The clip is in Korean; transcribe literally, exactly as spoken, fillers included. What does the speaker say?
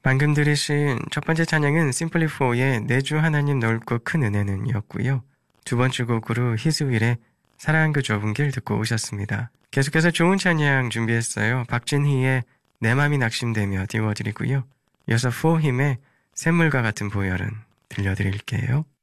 방금 들으신 첫 번째 찬양은 심플리포의 내주 하나님 넓고 큰 은혜는 이었고요. 두 번째 곡으로 히즈윌의 사랑한 그 좁은 길 듣고 오셨습니다. 계속해서 좋은 찬양 준비했어요. 박진희의 내 맘이 낙심되며 띄워드리고요. 이어서 포힘의 샘물과 같은 보혈은 들려드릴게요.